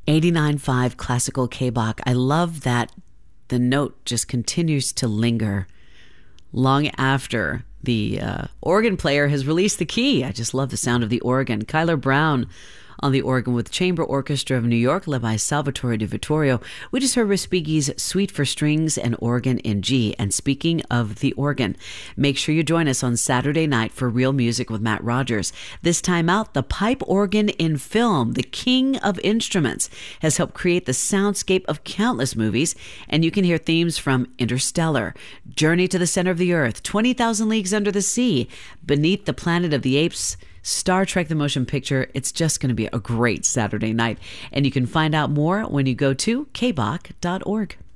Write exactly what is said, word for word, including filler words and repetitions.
eighty-nine point five Classical K-Bach. I love that the note just continues to linger long after the uh, organ player has released the key. I just love the sound of the organ. Kyler Brown on the organ with Chamber Orchestra of New York, led by Salvatore Di Vittorio. We just heard Respighi's Suite for Strings and Organ in G. And speaking of the organ, make sure you join us on Saturday night for Real Music with Matt Rogers. This time out, the pipe organ in film, the king of instruments, has helped create the soundscape of countless movies, and you can hear themes from Interstellar, Journey to the Center of the Earth, twenty thousand Leagues Under the Sea, Beneath the Planet of the Apes, Star Trek the Motion Picture. It's just going to be a great Saturday night. And you can find out more when you go to k bach dot org.